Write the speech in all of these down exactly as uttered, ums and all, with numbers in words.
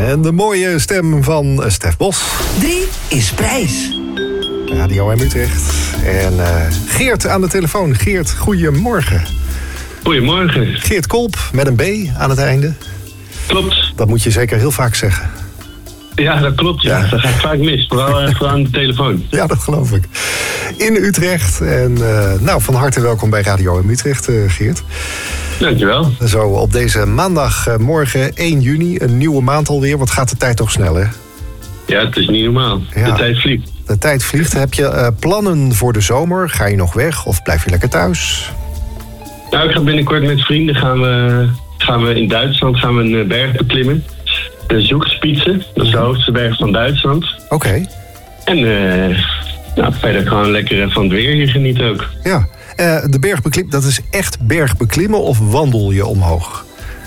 En de mooie stem van Stef Bos. Drie is prijs. Radio M Utrecht. En uh, Geert aan de telefoon. Geert, goedemorgen. Goedemorgen. Geert Kolp met een B aan het einde. Klopt. Dat moet je zeker heel vaak zeggen. Ja, dat klopt. Ja. Ja. Dat gaat vaak mis. Vooral, uh, vooral aan de telefoon. Ja, dat geloof ik. In Utrecht. En uh, nou, van harte welkom bij Radio M Utrecht, uh, Geert. Dankjewel. Zo, op deze maandagmorgen uh, één juni. Een nieuwe maand alweer. Wat gaat de tijd toch snel, hè? Ja, het is niet normaal. Ja. De tijd vliegt. De tijd vliegt. Heb je uh, plannen voor de zomer? Ga je nog weg of blijf je lekker thuis? Nou, ik ga binnenkort met vrienden gaan we, gaan we in Duitsland gaan we een berg beklimmen. De Zugspitze, dat is de hoogste berg van Duitsland. Oké. Okay. En uh, nou, verder gewoon lekker van het weer hier genieten ook. Ja, uh, de bergbeklimmen, dat is echt bergbeklimmen of wandel je omhoog?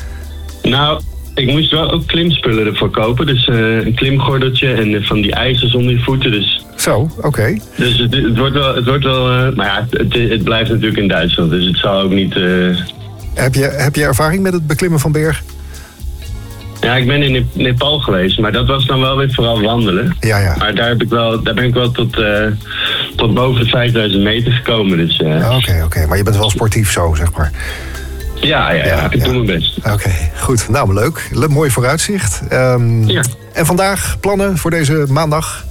Nou, ik moest wel ook klimspullen ervoor kopen. Dus uh, een klimgordeltje en uh, van die ijzers onder je voeten. Dus Zo, oké. Okay. Dus het, het wordt wel, het wordt wel, uh, maar ja, het, het blijft natuurlijk in Duitsland, dus het zal ook niet. Uh... Heb je, heb je ervaring met het beklimmen van berg? Ja, ik ben in Nepal geweest, maar dat was dan wel weer vooral wandelen. Ja, ja. Maar daar, heb ik wel, daar ben ik wel tot, uh, tot boven de vijfduizend meter gekomen. Dus. Oké, uh... oké, okay, okay. Maar je bent wel sportief zo, zeg maar. Ja, ja, ja, ja, ik doe ja. mijn best. Oké, okay, goed. Nou, leuk. Le- mooi vooruitzicht. Um, ja. En vandaag plannen voor deze maandag?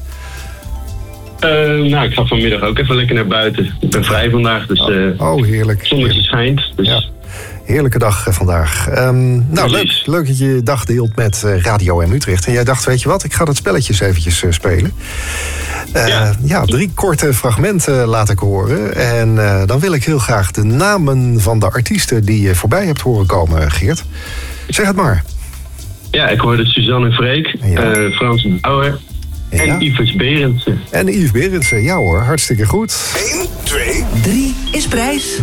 Uh, nou, ik ga vanmiddag ook even lekker naar buiten. Ik ben vrij vandaag, dus uh, oh, heerlijk. Het zonnetje schijnt. Dus... Ja. Heerlijke dag vandaag. Um, nou, leuk, leuk dat je je dag deelt met uh, Radio M Utrecht. En jij dacht, weet je wat, ik ga dat spelletjes eventjes uh, spelen. Uh, ja. ja, drie korte fragmenten laat ik horen. En uh, dan wil ik heel graag de namen van de artiesten die je voorbij hebt horen komen, Geert. Zeg het maar. Ja, ik hoorde Suzanne Freek, ja. uh, Frans Bauer en ja. Yves Berendsen. En Yves Berendsen, ja hoor, hartstikke goed. één, twee, drie is prijs.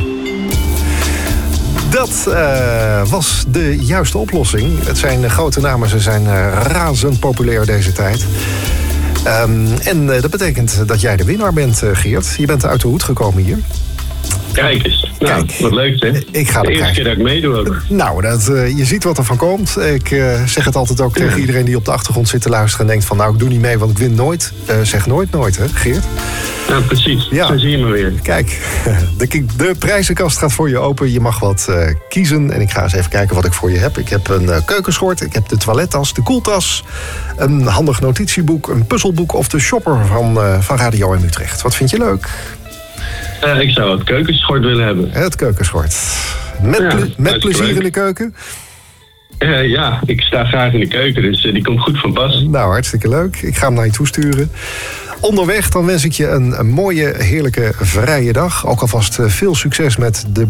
Dat uh, was de juiste oplossing. Het zijn uh, grote namen, ze zijn uh, razend populair deze tijd. Um, en uh, dat betekent dat jij de winnaar bent, uh, Geert. Je bent uit de hoed gekomen hier. Kijk eens. Nou, Kijk, wat leuk, hè? Ik ga de eerste keer dat ik meedoe ook. Nou, dat, uh, je ziet wat er van komt. Ik uh, zeg het altijd ook ja. tegen iedereen die op de achtergrond zit te luisteren en denkt van, nou, ik doe niet mee, want ik win nooit. Uh, zeg nooit nooit, hè, Geert? Nou, precies. Ja. Zo zie je me weer. Kijk, de, de prijzenkast gaat voor je open. Je mag wat uh, kiezen. En ik ga eens even kijken wat ik voor je heb. Ik heb een uh, keukenschort, ik heb de toilettas, de koeltas, een handig notitieboek, een puzzelboek of de shopper van, uh, van Radio M Utrecht. Wat vind je leuk? Uh, ik zou het keukenschort willen hebben. Het keukenschort. Met, ja, ple- met plezier leuk. In de keuken? Uh, ja, ik sta graag in de keuken, dus uh, die komt goed van pas. Nou, hartstikke leuk. Ik ga hem naar je toesturen. Onderweg dan wens ik je een, een mooie, heerlijke, vrije dag. Ook alvast uh, veel succes met de